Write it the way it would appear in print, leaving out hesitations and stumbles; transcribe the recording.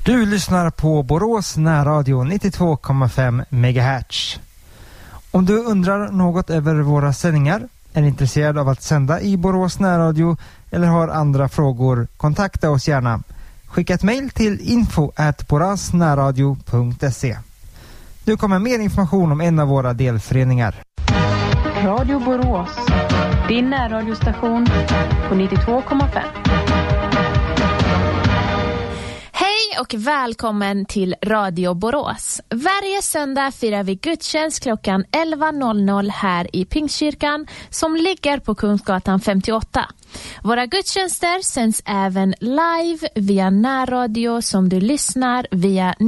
Du lyssnar på Borås närradio 92,5 MHz. Om du undrar något över våra sändningar, är intresserad av att sända i Borås närradio eller har andra frågor, kontakta oss gärna. Skicka ett mejl till info@borasnärradio.se. Nu kommer mer information om en av våra delföreningar. Radio Borås, din närradiostation på 92,5. Hej och välkommen till Radio Borås. Varje söndag firar vi gudstjänst klockan 11.00 här i Pingstkyrkan som ligger på Kungsgatan 58. Våra gudstjänster sänds även live via närradio som du lyssnar via